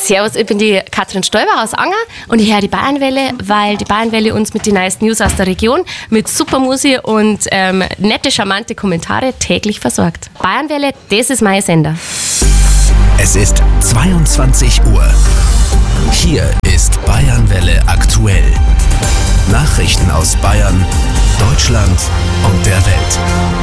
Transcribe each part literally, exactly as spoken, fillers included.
Servus, ich bin die Katrin Stoiber aus Anger und ich höre die Bayernwelle, weil die Bayernwelle uns mit den neuesten News aus der Region, mit super Musik und ähm, nette, charmante Kommentare täglich versorgt. Bayernwelle, das ist mein Sender. Es ist zweiundzwanzig Uhr. Hier ist Bayernwelle aktuell. Nachrichten aus Bayern, Deutschland und der Welt.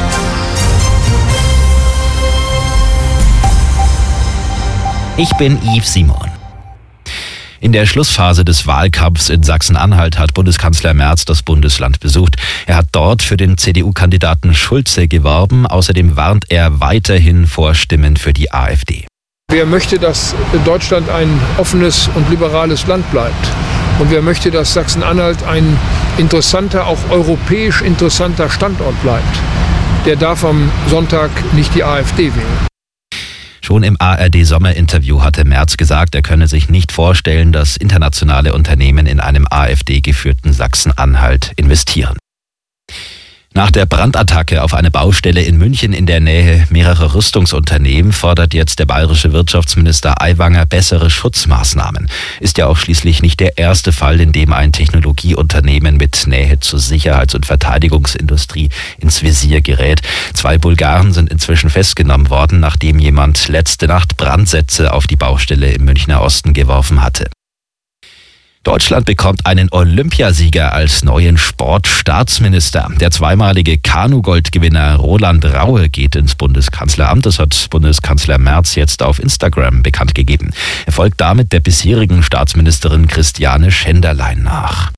Ich bin Yves Simon. In der Schlussphase des Wahlkampfs in Sachsen-Anhalt hat Bundeskanzler Merz das Bundesland besucht. Er hat dort für den C D U-Kandidaten Schulze geworben. Außerdem warnt er weiterhin vor Stimmen für die AfD. Wer möchte, dass Deutschland ein offenes und liberales Land bleibt? Und wer möchte, dass Sachsen-Anhalt ein interessanter, auch europäisch interessanter Standort bleibt? Der darf am Sonntag nicht die AfD wählen. Schon im A R D-Sommerinterview hatte Merz gesagt, er könne sich nicht vorstellen, dass internationale Unternehmen in einem AfD-geführten Sachsen-Anhalt investieren. Nach der Brandattacke auf eine Baustelle in München in der Nähe mehrerer Rüstungsunternehmen fordert jetzt der bayerische Wirtschaftsminister Aiwanger bessere Schutzmaßnahmen. Ist ja auch schließlich nicht der erste Fall, in dem ein Technologieunternehmen mit Nähe zur Sicherheits- und Verteidigungsindustrie ins Visier gerät. Zwei Bulgaren sind inzwischen festgenommen worden, nachdem jemand letzte Nacht Brandsätze auf die Baustelle im Münchner Osten geworfen hatte. Deutschland bekommt einen Olympiasieger als neuen Sportstaatsminister. Der zweimalige Kanu-Goldgewinner Roland Raue geht ins Bundeskanzleramt. Das hat Bundeskanzler Merz jetzt auf Instagram bekannt gegeben. Er folgt damit der bisherigen Staatsministerin Christiane Schenderlein nach.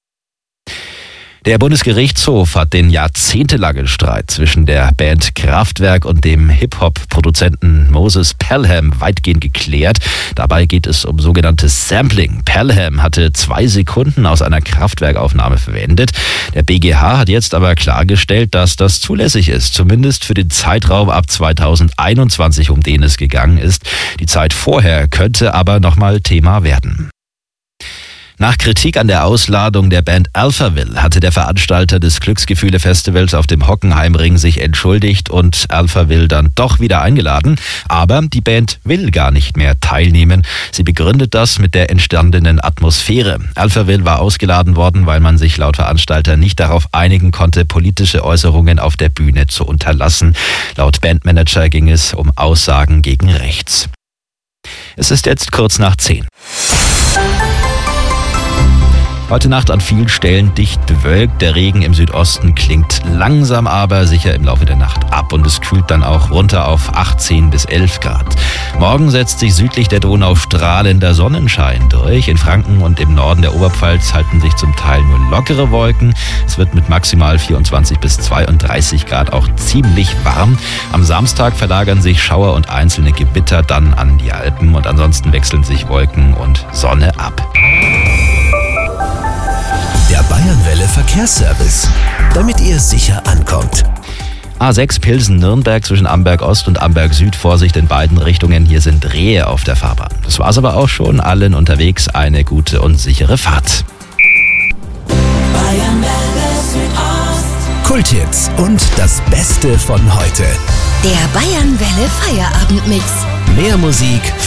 Der Bundesgerichtshof hat den jahrzehntelangen Streit zwischen der Band Kraftwerk und dem Hip-Hop-Produzenten Moses Pelham weitgehend geklärt. Dabei geht es um sogenanntes Sampling. Pelham hatte zwei Sekunden aus einer Kraftwerkaufnahme verwendet. Der B G H hat jetzt aber klargestellt, dass das zulässig ist, zumindest für den Zeitraum ab zweitausendeinundzwanzig, um den es gegangen ist. Die Zeit vorher könnte aber nochmal Thema werden. Nach Kritik an der Ausladung der Band Alphaville hatte der Veranstalter des Glücksgefühle-Festivals auf dem Hockenheimring sich entschuldigt und Alphaville dann doch wieder eingeladen. Aber die Band will gar nicht mehr teilnehmen. Sie begründet das mit der entstandenen Atmosphäre. Alphaville war ausgeladen worden, weil man sich laut Veranstalter nicht darauf einigen konnte, politische Äußerungen auf der Bühne zu unterlassen. Laut Bandmanager ging es um Aussagen gegen rechts. Es ist jetzt kurz nach zehn. Heute Nacht an vielen Stellen dicht bewölkt. Der Regen im Südosten klingt langsam, aber sicher im Laufe der Nacht ab. Und es kühlt dann auch runter auf achtzehn bis elf Grad. Morgen setzt sich südlich der Donau strahlender Sonnenschein durch. In Franken und im Norden der Oberpfalz halten sich zum Teil nur lockere Wolken. Es wird mit maximal vierundzwanzig bis zweiunddreißig Grad auch ziemlich warm. Am Samstag verlagern sich Schauer und einzelne Gewitter dann an die Alpen. Und ansonsten wechseln sich Wolken und Sonne ab. Der Bayernwelle Verkehrsservice, damit ihr sicher ankommt. A sechs Pilsen-Nürnberg zwischen Amberg Ost und Amberg Süd. Vorsicht in beiden Richtungen, hier sind Rehe auf der Fahrbahn. Das war's aber auch schon. Allen unterwegs eine gute und sichere Fahrt. Bayernwelle Südost. Kulthits und das Beste von heute. Der Bayernwelle Feierabendmix. Mehr Musik